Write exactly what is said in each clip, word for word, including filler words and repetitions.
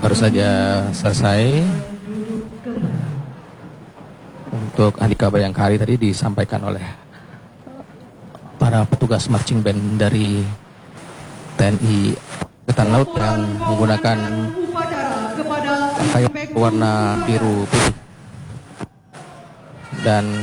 baru saja selesai. Untuk Andika Bayangkari tadi disampaikan oleh para petugas marching band dari T N I Angkatan Laut yang menggunakan pakaian warna biru putih. Dan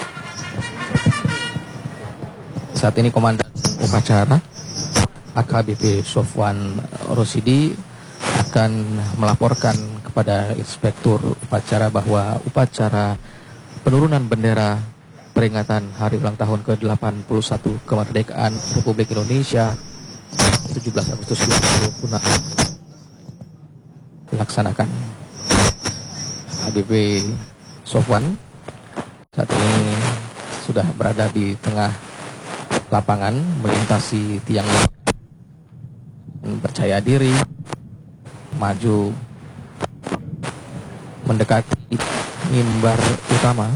saat ini Komandan Upacara A K B P Sofwan Rosidi akan melaporkan kepada Inspektur Upacara bahwa upacara penurunan bendera peringatan Hari Ulang Tahun ke delapan puluh satu Kemerdekaan Republik Indonesia tujuh belas Agustus dua ribu dua puluh dilaksanakan. A B P Sofwan saat ini sudah berada di tengah lapangan melintasi tiang percaya diri maju mendekati mimbar utama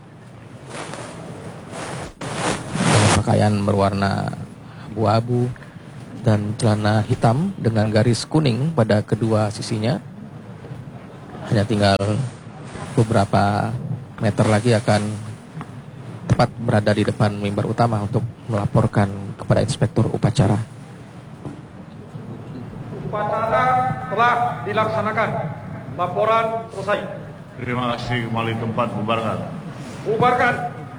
dengan pakaian berwarna abu-abu dan celana hitam dengan garis kuning pada kedua sisinya. Hanya tinggal beberapa meter lagi akan tepat berada di depan mimbar utama untuk melaporkan kepada Inspektur Upacara. Upacara telah dilaksanakan. Laporan selesai. Terima kasih, kembali tempat bubarkan. Bubarkan.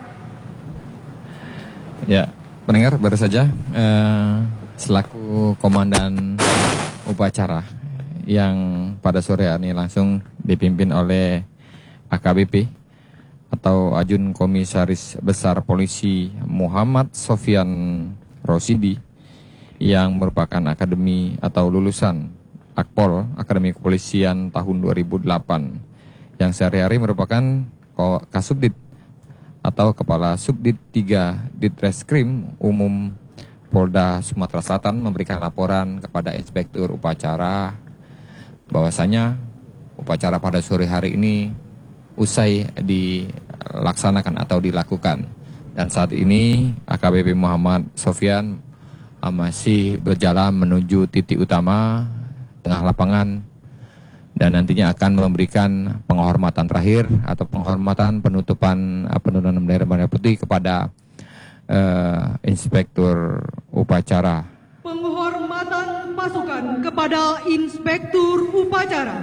Ya, pendengar baru saja eh, selaku Komandan Upacara yang pada sore hari ini langsung dipimpin oleh A K B P atau Ajun Komisaris Besar Polisi Muhammad Sofyan Rosidi yang merupakan akademi atau lulusan Akpol, Akademi Kepolisian tahun dua ribu delapan, yang sehari-hari merupakan Kasubdit atau Kepala Subdit tiga Ditreskrim Umum Polda Sumatera Selatan memberikan laporan kepada Inspektur Upacara bahwasanya upacara pada sore hari ini usai dilaksanakan atau dilakukan. Dan saat ini A K B P Muhammad Sofyan masih berjalan menuju titik utama tengah lapangan dan nantinya akan memberikan penghormatan terakhir atau penghormatan penutupan penurunan bendera merah putih kepada uh, Inspektur Upacara. Penghormatan pasukan kepada Inspektur Upacara.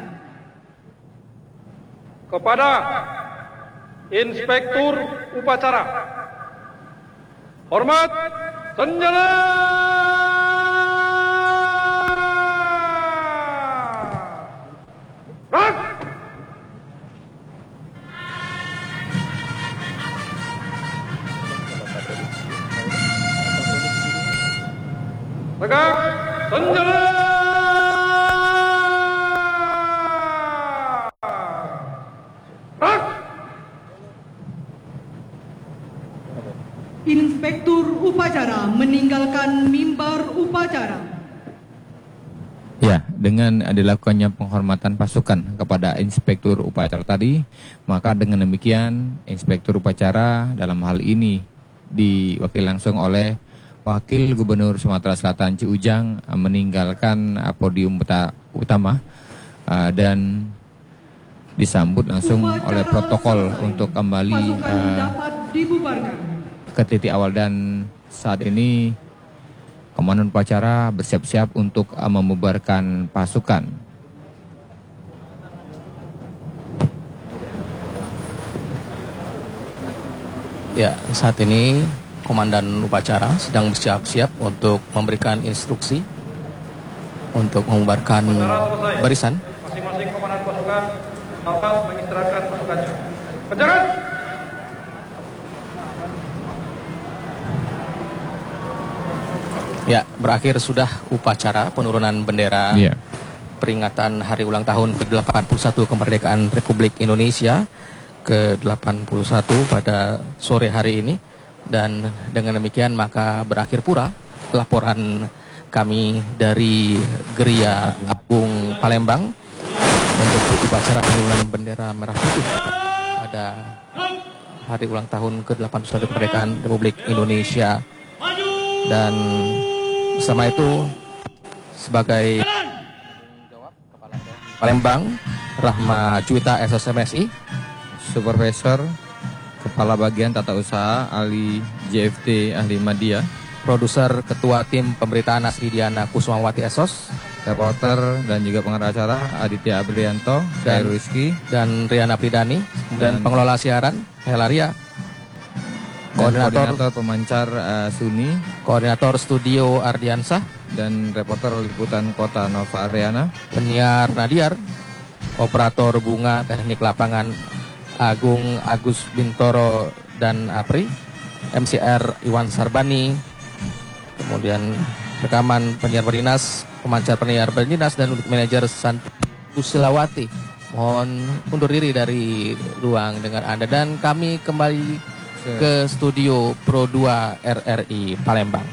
Kepada Inspektur Upacara. Hormat senjata. Rak. Tegak senjata. Rak. Inspektur Upacara meninggalkan mimbar upacara. Ya, dengan dilakukannya penghormatan pasukan kepada Inspektur Upacara tadi, maka dengan demikian Inspektur Upacara dalam hal ini diwakili langsung oleh Wakil Gubernur Sumatera Selatan Ci Ujang meninggalkan podium utama dan disambut langsung oleh protokol untuk kembali uh, ke titik awal. Dan saat ini Komandan Upacara bersiap-siap untuk uh, membubarkan pasukan. Ya, saat ini Komandan Upacara sedang bersiap-siap untuk memberikan instruksi untuk membubarkan barisan. Masing-masing komandan pasukan dapat mengistirahatkan pasukannya. Penjagaan. Ya, berakhir sudah upacara penurunan bendera yeah. peringatan Hari Ulang Tahun ke delapan puluh satu Kemerdekaan Republik Indonesia ke delapan puluh satu pada sore hari ini. Dan dengan demikian maka berakhir pula laporan kami dari Geria Agung Palembang untuk upacara penurunan bendera merah putih pada Hari Ulang Tahun ke delapan puluh satu Kemerdekaan Republik Indonesia. Dan bersama itu sebagai Palembang, Rahma Juwita S S M S I. Supervisor Kepala Bagian Tata Usaha ahli J F T ahli Madya. Produser Ketua Tim Pemberitaan Asri Diana Kusumawati Esos. Reporter dan juga pengarah acara Aditya Abrianto, Dan- Khair Rizky. Dan Riana Pridani. Dan, Dan- pengelola siaran Helaria. Dan Koordinator, koordinator pemancar eh, Suni. Koordinator Studio Ardiansah. Dan reporter liputan Kota Nova Ariana. Penyiar Nadiar. Operator Bunga Teknik Lapangan Agung Agus Bintoro dan Apri. M C R Iwan Sarbani. Kemudian rekaman penyiar berdinas, pemancar penyiar berdinas, dan unit manajer Santi Pusilawati. Mohon undur diri dari ruang dengan Anda, dan kami kembali ke studio Pro dua R R I Palembang.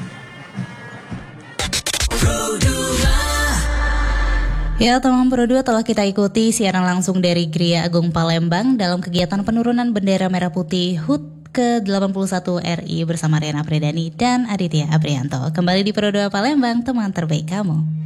Ya, teman Pro dua, telah kita ikuti siaran langsung dari Gria Agung Palembang dalam kegiatan penurunan bendera merah putih H U T ke delapan puluh satu R I bersama Riana Pridani dan Aditya Abrianto. Kembali di Pro dua Palembang, teman terbaik kamu.